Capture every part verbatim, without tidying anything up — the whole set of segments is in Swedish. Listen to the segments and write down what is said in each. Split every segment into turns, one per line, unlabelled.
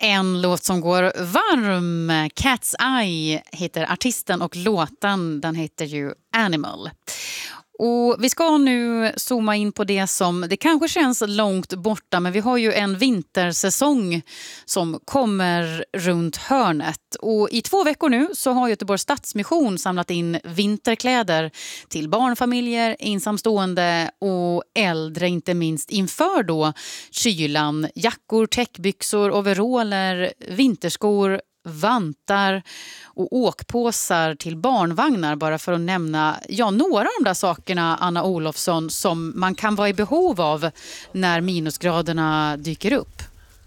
En låt som går varm. Cat's Eye heter artisten och låten, den heter ju Animal. Och vi ska nu zooma in på det som det kanske känns långt borta, men vi har ju en vintersäsong som kommer runt hörnet. Och i två veckor nu så har Göteborgs Stadsmission samlat in vinterkläder till barnfamiljer, ensamstående och äldre, inte minst inför då kylan. Jackor, täckbyxor, overaller, vinterskor, vantar och åkpåsar till barnvagnar, bara för att nämna ja, några av de där sakerna, Anna Olofsson, som man kan vara i behov av när minusgraderna dyker upp.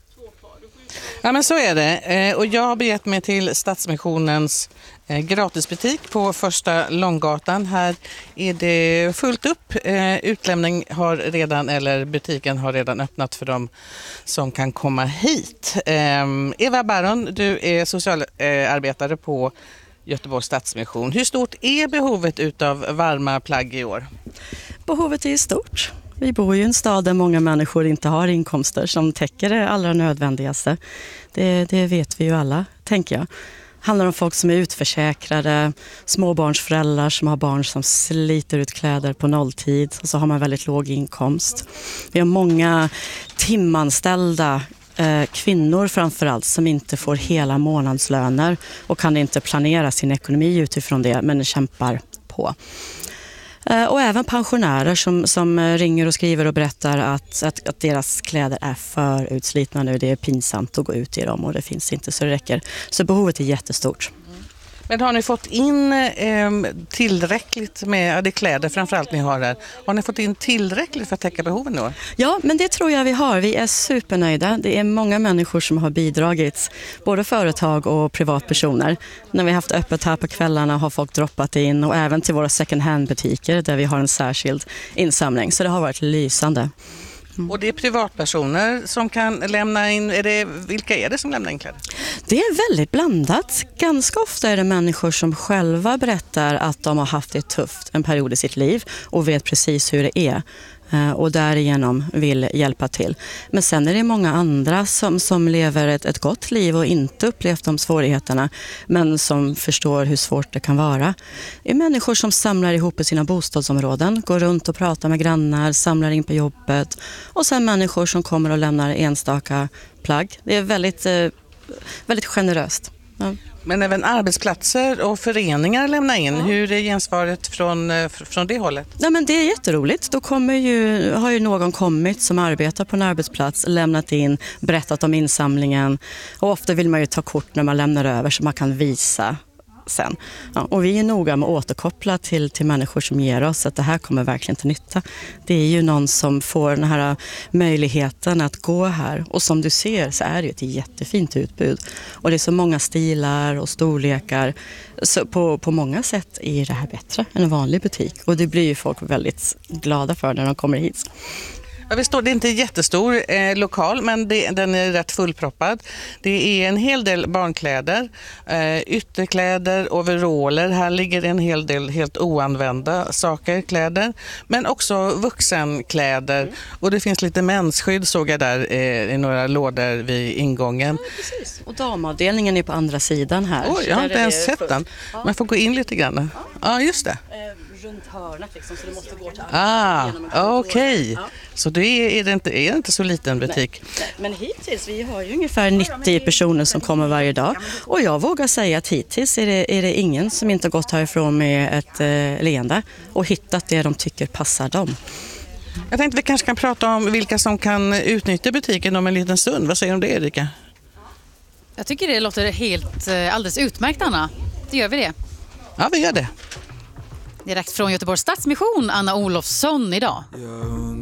Ja, men så är det. Och jag har begett mig till Stadsmissionens gratisbutik på Första Långgatan. Här är det fullt upp. Utlämning har redan, eller butiken har redan öppnat för dem som kan komma hit. Eva Baron, du är socialarbetare på Göteborgs Stadsmission. Hur stort är behovet utav varma plagg i år?
Behovet är stort. Vi bor ju i en stad där många människor inte har inkomster som täcker det allra nödvändigaste. Det, det vet vi ju alla, tänker jag. Det handlar om folk som är utförsäkrade, småbarnsföräldrar som har barn som sliter ut kläder på nolltid, och så har man väldigt låg inkomst. Vi har många timanställda eh, kvinnor framförallt som inte får hela månadslöner och kan inte planera sin ekonomi utifrån det, men kämpar på. Och även pensionärer som, som ringer och skriver och berättar att, att, att deras kläder är för utslitna nu. Det är pinsamt att gå ut i dem och det finns inte så det räcker. Så behovet är jättestort.
Men har ni fått in eh, tillräckligt med de kläder framförallt ni har här? Har ni fått in tillräckligt för att täcka behoven då?
Ja, men det tror jag vi har. Vi är supernöjda. Det är många människor som har bidragit, både företag och privatpersoner. När vi har haft öppet här på kvällarna har folk droppat in, och även till våra second hand-butiker där vi har en särskild insamling. Så det har varit lysande.
Mm. Och det är privatpersoner som kan lämna in, är det, vilka är det som lämnar in kläder?
Det är väldigt blandat. Ganska ofta är det människor som själva berättar att de har haft det tufft en period i sitt liv och vet precis hur det är. Och därigenom vill hjälpa till. Men sen är det många andra som, som lever ett, ett gott liv och inte upplevt de svårigheterna, men som förstår hur svårt det kan vara. Det är människor som samlar ihop i sina bostadsområden, går runt och pratar med grannar, samlar in på jobbet, och sen människor som kommer och lämnar enstaka plagg. Det är väldigt, väldigt generöst. Ja.
Men även arbetsplatser och föreningar lämnar in. Ja. Hur är gensvaret från, från det hållet?
Nej, men det är jätteroligt. Då kommer ju, har ju någon kommit som arbetar på en arbetsplats, lämnat in, berättat om insamlingen. Och ofta vill man ju ta kort när man lämnar över så man kan visa sen. Ja, och vi är noga med att återkoppla till, till människor som ger oss att det här kommer verkligen till nytta. Det är ju någon som får den här möjligheten att gå här. Och som du ser så är det ju ett jättefint utbud. Och det är så många stilar och storlekar. Så på, på många sätt är det här bättre än en vanlig butik. Och det blir ju folk väldigt glada för när de kommer hit.
Ja, vi står, det är inte en jättestor eh, lokal, men det, den är rätt fullproppad. Det är en hel del barnkläder, eh, ytterkläder, overaller. Här ligger en hel del helt oanvända saker, kläder. Men också vuxenkläder. Mm. Och det finns lite mensskydd, såg jag där eh, i några lådor vid ingången.
Ja, precis. Och damavdelningen är på andra sidan här.
Oj, jag har inte ens sett den. Ja. Man får gå in lite grann. Ja, ja just det.
Runt hörnet liksom, så det måste gå till
ah, okej. Okay. Ja. Så det är, är, det inte, är det inte så liten butik?
Nej, nej. Men hittills, vi har ju ungefär nittio personer som kommer varje dag. Och jag vågar säga att hittills är det, är det ingen som inte har gått härifrån med ett eh, leende och hittat det de tycker passar dem.
Jag tänkte vi kanske kan prata om vilka som kan utnyttja butiken om en liten stund. Vad säger du om det, Erika?
Jag tycker det låter helt alldeles utmärkt, Anna. Det gör vi det.
Ja, vi gör det.
Direkt från Göteborgs Stadsmission, Anna Olofsson idag.